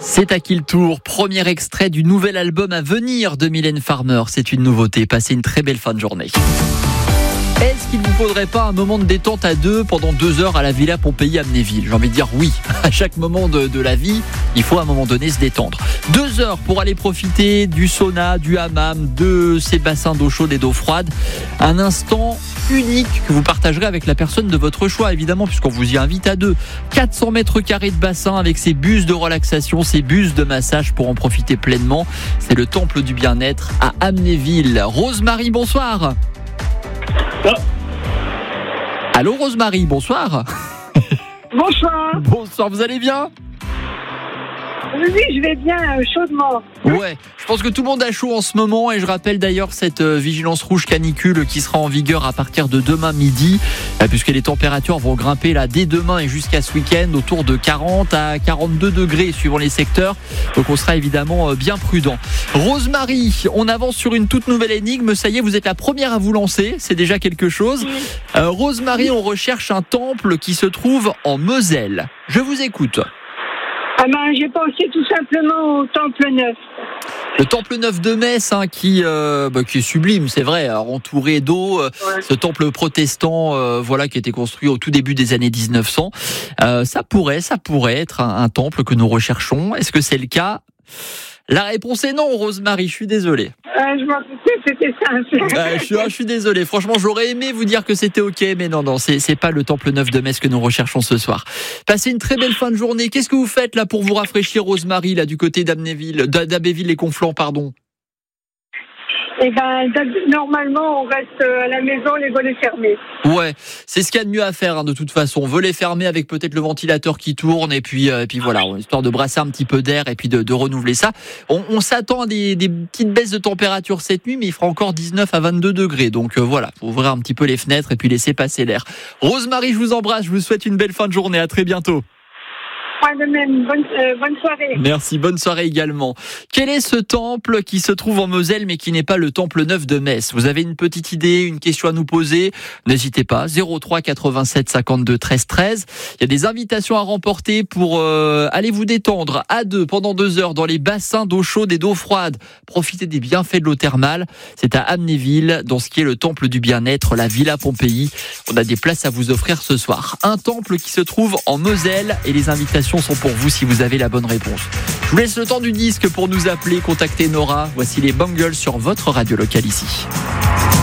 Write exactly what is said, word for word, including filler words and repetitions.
C'est à qui le tour? Premier extrait du nouvel album à venir de Mylène Farmer. C'est une nouveauté. Passez une très belle fin de journée. Est-ce qu'il ne vous faudrait pas un moment de détente à deux pendant deux heures à la Villa Pompéi Amnéville? J'ai envie de dire oui. À chaque moment de, de la vie, il faut à un moment donné se détendre. Deux heures pour aller profiter du sauna, du hammam, de ces bassins d'eau chaude et d'eau froide. Un instant unique que vous partagerez avec la personne de votre choix, évidemment, puisqu'on vous y invite à deux. quatre cents mètres carrés de bassin avec ses bus de relaxation, ses bus de massage pour en profiter pleinement. C'est le temple du bien-être à Amnéville. Rosemary, bonsoir. Ah. Allô Rosemary, bonsoir. Bonsoir. Bonsoir, vous allez bien? Oui, je vais bien, euh, chaudement. Ouais, je pense que tout le monde a chaud en ce moment et je rappelle d'ailleurs cette euh, vigilance rouge canicule qui sera en vigueur à partir de demain midi, euh, puisque les températures vont grimper là dès demain et jusqu'à ce week-end autour de quarante à quarante-deux degrés suivant les secteurs. Donc on sera évidemment euh, bien prudent. Rosemary, on avance sur une toute nouvelle énigme. Ça y est, vous êtes la première à vous lancer, c'est déjà quelque chose. Euh, Rosemary, on recherche un temple qui se trouve en Moselle. Je vous écoute. Ah ben, j'ai pensé tout simplement au Temple Neuf. Le temple neuf de Metz, hein, qui, euh, bah, qui est sublime, c'est vrai, entouré d'eau. Euh, Ouais. Ce temple protestant, euh, voilà, qui a été construit au tout début des années dix-neuf cents. Euh, ça pourrait, ça pourrait être un, un temple que nous recherchons. Est-ce que c'est le cas? La réponse est non, Rosemary. Je suis désolé. Ah, je m'en doutais, c'était simple. Euh, je, suis, je suis désolé. Franchement, j'aurais aimé vous dire que c'était ok, mais non, non, c'est, c'est pas le temple neuf de Metz que nous recherchons ce soir. Passez une très belle fin de journée. Qu'est-ce que vous faites là pour vous rafraîchir, Rosemary, là du côté d'Amnéville, d'Abbéville et Conflans, pardon? Eh ben, normalement, on reste à la maison, les volets fermés. Ouais, c'est ce qu'il y a de mieux à faire, hein, de toute façon. Volet fermé avec peut-être le ventilateur qui tourne et puis, euh, et puis voilà, histoire de brasser un petit peu d'air et puis de, de renouveler ça. On, on s'attend à des, des petites baisses de température cette nuit, mais il fera encore dix-neuf à vingt-deux degrés. Donc euh, voilà, faut ouvrir un petit peu les fenêtres et puis laisser passer l'air. Rosemary, je vous embrasse, je vous souhaite une belle fin de journée. À très bientôt. Moi de même, bonne, euh, bonne soirée. Merci, bonne soirée également. Quel est ce temple qui se trouve en Moselle mais qui n'est pas le temple neuf de Metz? Vous avez une petite idée, une question à nous poser? N'hésitez pas, zéro trois quatre-vingt-sept cinquante-deux treize treize. Il y a des invitations à remporter pour euh, aller vous détendre à deux pendant deux heures dans les bassins d'eau chaude et d'eau froide. Profitez des bienfaits de l'eau thermale. C'est à Amnéville, dans ce qui est le temple du bien-être, la Villa Pompéi. On a des places à vous offrir ce soir. Un temple qui se trouve en Moselle et les invitations sont pour vous si vous avez la bonne réponse. Je vous laisse le temps du disque pour nous appeler, contacter Nora. Voici les Bangles sur votre radio locale ici.